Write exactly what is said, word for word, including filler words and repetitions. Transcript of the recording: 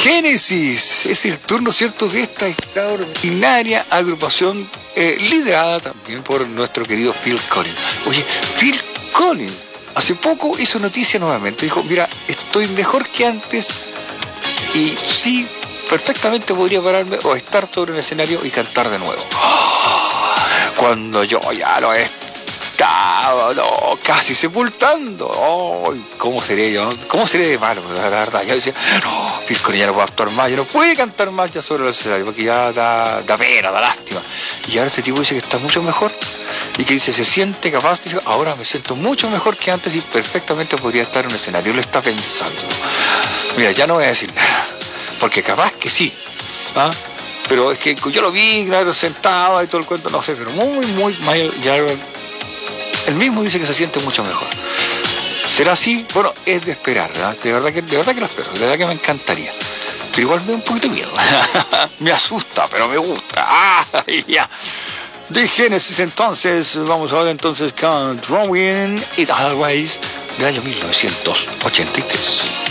Génesis, es el turno, ¿cierto?, de esta extraordinaria agrupación eh, liderada también por nuestro querido Phil Collins. Oye, Phil Collins hace poco hizo noticia nuevamente, dijo, mira, estoy mejor que antes y sí, perfectamente podría pararme o estar sobre el escenario y cantar de nuevo. Cuando yo ya lo estaba, no, casi sepultando, oh, ¿cómo sería yo? ¿Cómo sería de malo? La verdad, yo decía, no, Phil Collins ya no puedo actuar más, ya no puede cantar más ya sobre el escenario, porque ya da, da pena, da lástima. Y ahora este tipo dice que está mucho mejor y que dice, se siente capaz, dice, ahora me siento mucho mejor que antes y perfectamente podría estar en un escenario. Lo está pensando. Mira, ya no voy a decir nada, porque capaz que sí, ¿ah? Pero es que yo lo vi, claro, sentado y todo el cuento, no sé, pero muy, muy mal, ya él mismo dice que se siente mucho mejor. ¿Será así? Bueno, es de esperar, ¿verdad? De verdad que, de verdad que lo espero, de verdad que me encantaría. Pero igual me da un poquito de miedo. Me asusta, pero me gusta. ¡Ah! Ya. De Génesis, entonces, vamos a ver entonces con Drawing It Always, del año mil novecientos ochenta y tres.